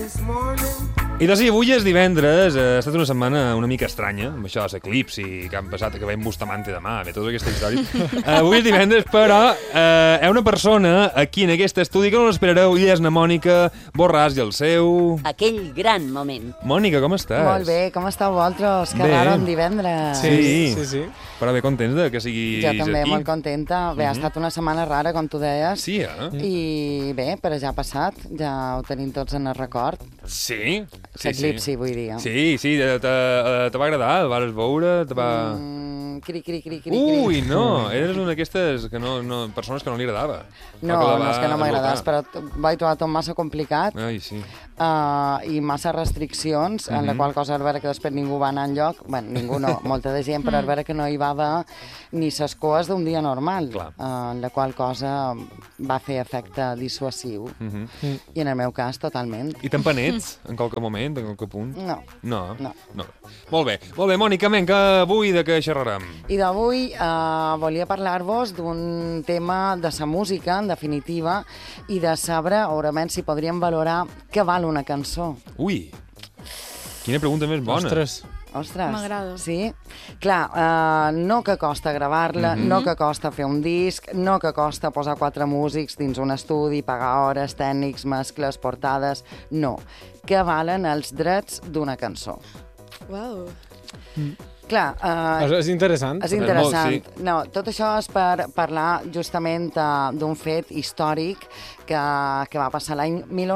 I doncs sí, avui és divendres, ha estat una setmana una mica estranya, amb això, l'eclipsi que han passat, que veiem Bustamante demà, tota aquesta història. Avui és divendres, però hi ha una persona aquí en aquest estudi que no l'esperareu, i és na Mònica Borràs i el seu... Aquell gran moment. Mònica, com estàs? Molt bé, com esteu vosaltres? Que raro en divendres. Sí. Però bé, contents de que siguis aquí. Jo també, molt contenta. Bé, ha estat una setmana rara, com tu deies. Sí, I bé, però ja ha passat, ja ho tenim tots en el record. Sí. L'eclipsi, vull dir. Sí, te va agradar? El vas veure? Te va... Cri. Ui, no, eres una d'aquestes persones que no li agradava. No és que no m'agradàs, però vaig trobar tot massa complicat. Ai, sí. I massa restriccions, en la qual cosa, al veure que després ningú va anar enlloc, bueno, ningú no, molta de gent, però al veure que no hi va haver ni ses coes d'un dia normal, en la qual cosa va fer efecte dissuasiu. I en el meu cas, totalment. I te'n penets, en qualque moment, en qualque punt? No. Molt bé, Mònica, que avui de què xerrarem? I d'avui volia parlar-vos d'un tema de sa música, en definitiva, i de saber, obviament, si podríem valorar què val una cançó. Ui, quina pregunta més bona. Ostres. M'agrada. Sí? Clar, no que costa gravar-la, no que costa fer un disc, no que costa posar 4 músics dins un estudi, pagar hores, tècnics, mescles, portades... No, que valen els drets d'una cançó. Uau. Clar, és interessant. És interessant. No, tot això és per parlar justament d'un fet històric que va passar l'any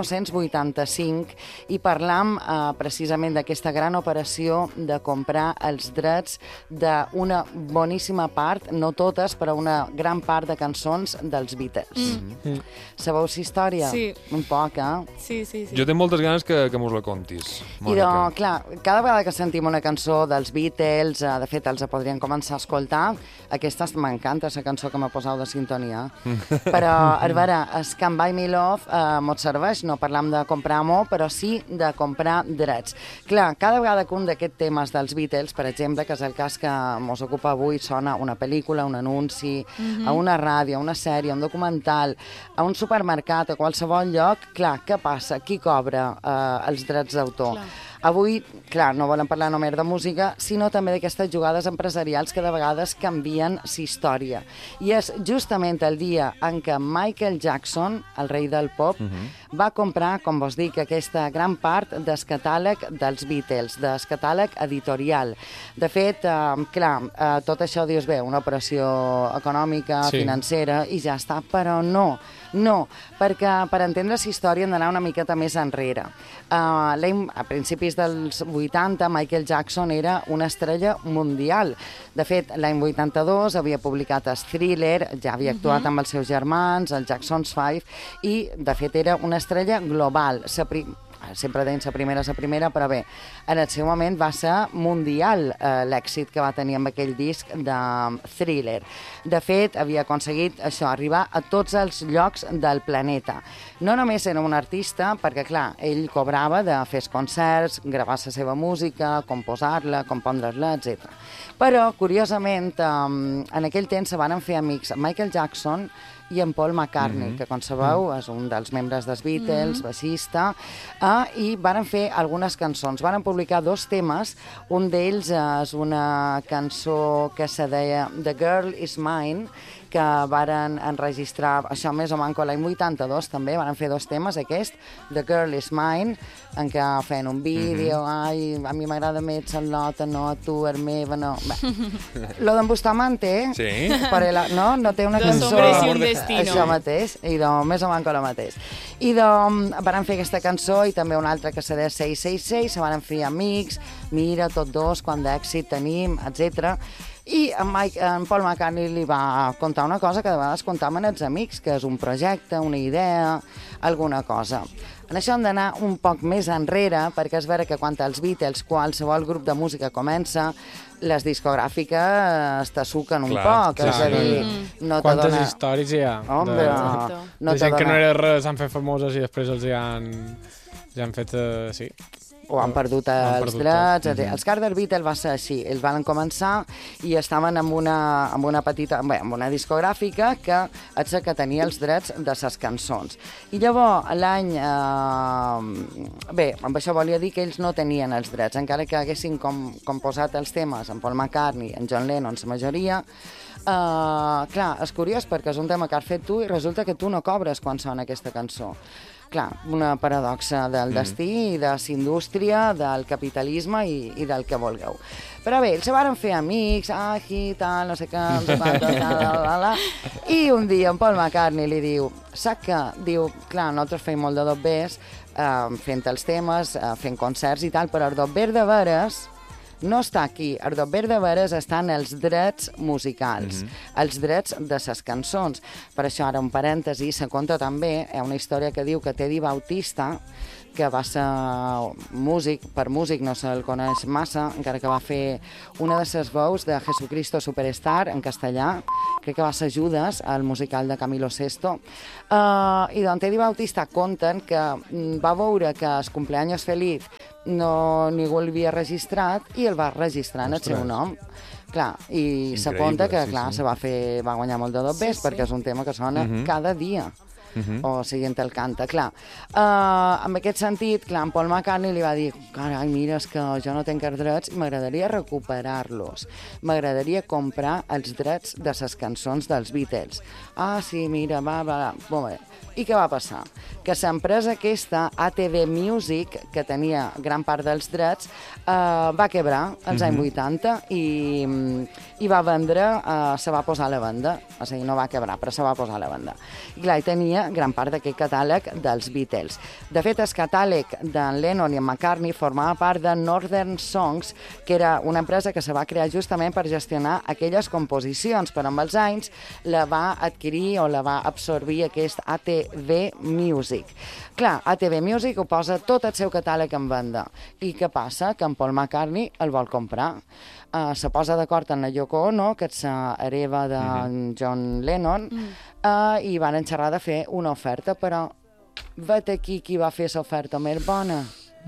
1985 i parlam precisament d'aquesta gran operació de comprar els drets d'una boníssima part, no totes, però una gran part de cançons dels Beatles. Sabeu la història? Sí. Un poc, Sí. Jo tinc moltes ganes que mos la contis, Mònica. I doncs, clar, cada vegada que sentim una cançó dels Beatles, de fet, els podríem començar a escoltar, aquesta m'encanta, la cançó que m'ha posat de sintonia. Però, a veure, el Can't Buy Me Love mos serveix, no parlam de comprar amor, però sí de comprar drets. Clar, cada vegada que un d'aquests temes dels Beatles, per exemple, que és el cas que mos ocupa avui, sona una pel·lícula, un anunci, a una ràdio, a una sèrie, a un documental, a un supermercat, a qualsevol lloc, clar, què passa? Qui cobra els drets d'autor? Avui, clar, no volem parlar només de música, sinó també d'aquestes jugades empresarials que de vegades canvien la història. I és justament el dia en què Michael Jackson, el rei del pop, va comprar, com vos dic, aquesta gran part del catàleg dels Beatles, del catàleg editorial. De fet, clar, tot això dius bé, una operació econòmica, financera, i ja està, però no, perquè per entendre la història hem d'anar una miqueta més enrere. A principis dels 80, Michael Jackson era una estrella mundial. De fet, l'any 82 havia publicat el Thriller, ja havia actuat amb els seus germans, els Jackson's 5, i, de fet, era una estrella global. Sempre deien la primera, però bé, en el seu moment va ser mundial l'èxit que va tenir amb aquell disc de Thriller. De fet, havia aconseguit això, arribar a tots els llocs del planeta. No només era un artista, perquè clar, ell cobrava de fer concerts, gravar la seva música, composar-la, compondre-la, etc. Però, curiosament, en aquell temps se van fer amics Michael Jackson i en Paul McCartney, que com sabeu és un dels membres dels Beatles, baixista, i van fer algunes cançons. Van publicar 2 temes, un d'ells és una cançó que se deia The Girl Is Mine, que varen enregistrar, això més o menys l'any 82 també, van fer 2 temes, aquest, The Girl Is Mine, en què feien un vídeo, ai, a mi m'agrada més la nota, no, tu, és meva, no. Lo d'en Bustamante, no té una cançó... Dos hombres y un destino. Això mateix, i doncs més o menys el mateix. I doncs van fer aquesta cançó i també una altra que se deia 666, se van fer amics, mira, tots 2, quant d'èxit tenim, etc. I en Paul McCartney li va contar una cosa que de vegades contaven els amics, que és un projecte, una idea, alguna cosa. En això hem d'anar un poc més enrere, perquè és vera que quan els Beatles, qualsevol grup de música comença, les discogràfiques t'assuquen un poc. És a dir, no te dona... Quantes històries hi ha? Hombre, de gent que no era res, s'han fet famoses i després els hi han fet... sí. o han perdut els drets. Els Carter Beatles va ser així. Ells van començar i estaven amb una petita, amb una discogràfica que és que tenia els drets de les cançons. I llavors, l'any... Bé, amb això volia dir que ells no tenien els drets, encara que haguessin composat els temes en Paul McCartney, en John Lennon, la majoria. Clar, és curiós perquè és un tema que has fet tu i resulta que tu no cobres quan sona aquesta cançó. Clar, una paradoxa del destí, de la indústria, del capitalisme i del que vulgueu. Però bé, ells se van fer amics, aquí, tal, no sé què, no sé quant, i un dia en Paul McCartney li diu, saps què? Diu, clar, nosaltres feim molt de dobbers, fent els temes, fent concerts i tal, però el dobber de veres no està aquí. El dobber de veres estan els drets musicals, els drets de les cançons. Per això, ara un parèntesi, se conta també, hi ha una història que diu que Teddy Bautista, que va ser músic, per músic no se'l coneix massa, encara que va fer una de les veus de Jesucristo Superstar en castellà, crec que va ser Judas, el musical de Camilo Sesto, i d'on Teddy Bautista conten que va veure que el cumpleaños feliz ningú l'havia registrat i el va registrar en el seu nom. Clar, i se conta que, clar, se va guanyar molt de dobbers perquè és un tema que sona cada dia. O sigui, el canta, clar. En aquest sentit, clar, en Paul McCartney li va dir, carai, mira, és que jo no tinc els drets i m'agradaria recuperar-los. M'agradaria comprar els drets de les cançons dels Beatles. Ah, sí, mira, va. Molt bé. I què va passar? Que l'empresa aquesta, ATV Music, que tenia gran part dels drets, va quebrar als anys 80 i va vendre, se va posar a la venda. O sigui, no va quebrar, però se va posar a la venda. I clar, tenia gran part d'aquest catàleg dels Beatles. De fet, el catàleg d'en Lennon i en McCartney formava part de Northern Songs, que era una empresa que se va crear justament per gestionar aquelles composicions, però amb els anys la va adquirir o la va absorbir aquest ATV Music. Clar, ATV Music ho posa tot el seu catàleg en venda. I què passa? Que en Paul McCartney el vol comprar. Se posa d'acord amb la Yoko Ono, que és hereva de John Lennon, i van xerrar de fer una oferta, però vet aquí qui va fer l'oferta més bona.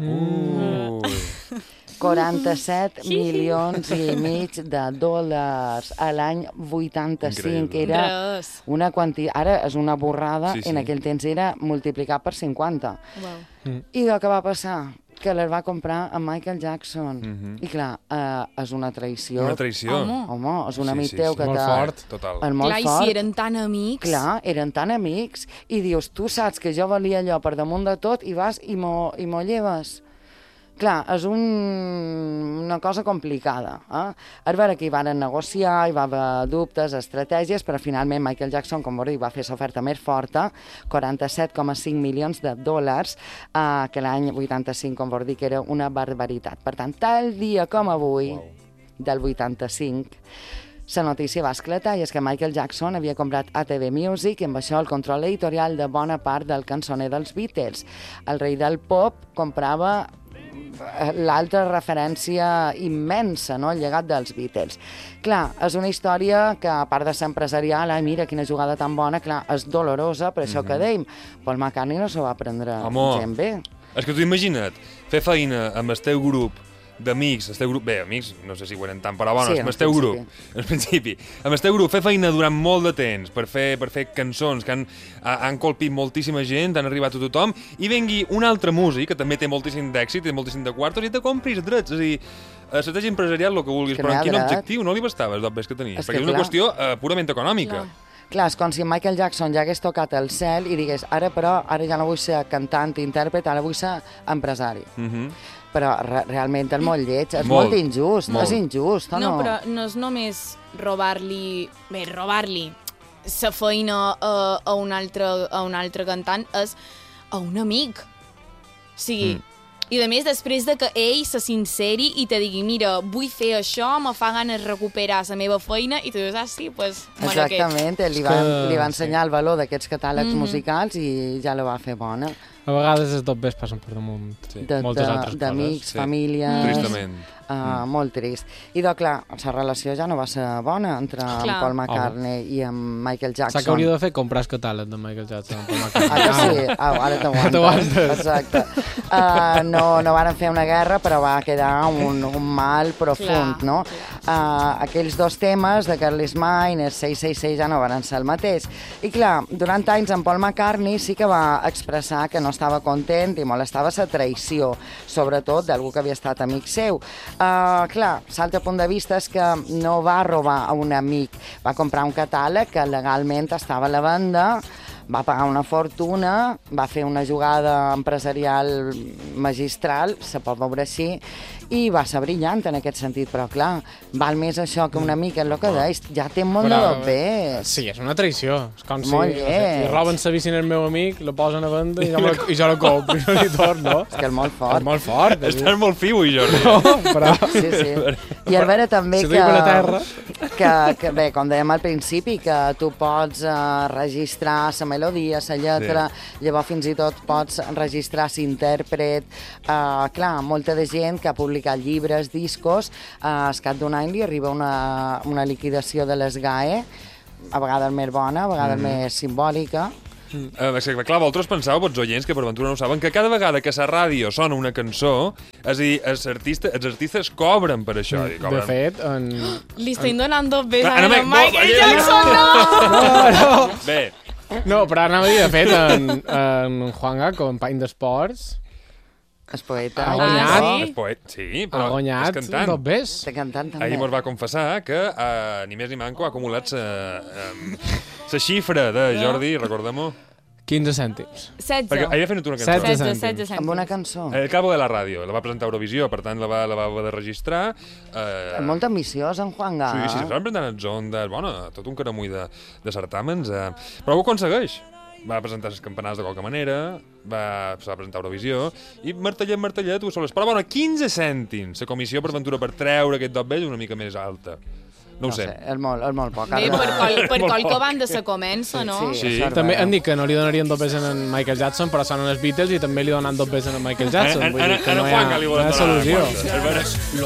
47 milions i mig de dòlars a l'any 85. Era una quantitat, ara és una borrada, en aquell temps era multiplicat per 50. I el que va passar? Que les va comprar amb Michael Jackson. I clar, és una traïció. Una traïció. Home, és un amic teu que molt fort. Total. Clar, i si eren tan amics... Clar, eren tan amics. I dius, tu saps que jo valia allò per damunt de tot i vas i m'ho lleves. Clar, és una cosa complicada. És vera que hi van negociar, hi va haver dubtes, estratègies, però finalment Michael Jackson, com vos dic, va fer l'oferta més forta, 47,5 milions de dòlars, que l'any 85, com vos dic, era una barbaritat. Per tant, tal dia com avui, del 85, la notícia va esclatar i és que Michael Jackson havia comprat ATV Music i amb això el control editorial de bona part del cançoner dels Beatles. El rei del pop comprava l'altra referència immensa, no? El llegat dels Beatles. Clar, és una història que, a part de ser empresarial, mira quina jugada tan bona, clar, és dolorosa, per això que dèiem, Paul McCartney no s'ho va prendre gent bé. És que tu imagina't fer feina amb el teu grup d'amics, el teu grup, bé, amics, no sé si ho eren tant, però bueno, amb el teu grup, al principi, amb el teu grup, fer feina durant molt de temps per fer cançons que han colpit moltíssima gent, han arribat a tothom, i vengui un altre músic, que també té moltíssim d'èxit, té moltíssim de quartos, i te compris drets, és a dir, estratègia empresarial, el que vulguis, però en quin objectiu no li bastava els dobbers que tenia? Perquè és una qüestió purament econòmica. Clar, és com si Michael Jackson ja hagués tocat el cel i digués, ara ja no vull ser cantant, intèrpret, ara vull ser empresari. Però realment és molt lleig, és molt injust, és injust, o no? No, però no és només robar-li la feina a un altre cantant, és a un amic. O sigui, i a més, després de que ell se sinceri i te digui, mira, vull fer això, me fa ganes recuperar la meva feina, i tu dius, sí, doncs me exactament, li va ensenyar el valor d'aquests catàlegs musicals i ja la va fer bona. A vegades els dobbers passen per damunt moltes altres coses. D'amics, famílies... Tristament. Molt trist. I doncs, clar, la relació ja no va ser bona entre en Paul McCartney i en Michael Jackson. Saps que hauria de fer? Comprar el catàleg de Michael Jackson. Paul McCartney. Que sí? Ara t'aguantes. Exacte. No van fer una guerra, però va quedar un mal profund, no? Aquells dos temes de Girl Is Mine, el 666, ja no van ser el mateix. I clar, durant anys en Paul McCartney sí que va expressar que no estava content i molestava la traïció, sobretot d'algú que havia estat amic seu. Clar, l'altre punt de vista és que no va robar a un amic, va comprar un catàleg que legalment estava a la venda, va pagar una fortuna, va fer una jugada empresarial magistral, se pot veure així, i va ser brillant en aquest sentit, però clar, val més això que una mica, és el que deies, ja té molt de dobbers. Sí, és una traïció. És com si lleig. roben la bici al meu amic, la posen a venda i jo la compro i no li torno. És que és molt fort. És molt fort. Estàs molt fiu, Jordi. No, però... Sí. I a veure també que bé, com dèiem al principi, que tu pots registrar la melodia, la lletra, llavors fins i tot pots registrar l'intèrpret. Clar, molta de gent que ha publicat llibres, discos, al cap d'un any li arriba una liquidació de les GAE, a vegades més bona, a vegades més simbòlica. Clar, vosaltres penseu, vots oients, que per ventura no ho saben, que cada vegada que a la ràdio sona una cançó, és a dir, els artistes cobren per això. De fet, Li estem donant dobbers a Michael Jackson, no! Bé. No, però anava a dir, de fet, en Juan Gaco, en Paint d'Esports, El poeta. Ha guanyat. Sí, però ha guanyat és cantant. dobbers. De cantant també. Ahir mos va confessar que ni més ni manco ha acumulat la xifra de Jordi, recordem-ho. 15 cèntims. 16. Perquè havia fet una cançó. 16 cèntims. Amb una cançó. El cabo de la ràdio, la va presentar a Eurovisió, per tant la va haver de registrar. Molt ambiciós, en Juan Gaco. Sí, s'estan presentant els ondes, tot un caramull de certàmens. Però ho aconsegueix. Va presentar les campanades de qualque manera, s'ha presentar a Eurovisió, i martellet, ho sols. Però, 15 cèntims, la comissió per Ventura per treure aquest dobbell una mica més alta. No ho sé. És molt poc. Bé, per qualque banda se comença, no? Sí. També han dit que no li donarien dobbers a en Michael Jackson, però són els Beatles i també li donen dobbers a en Michael Jackson. Vull dir que no hi ha solució.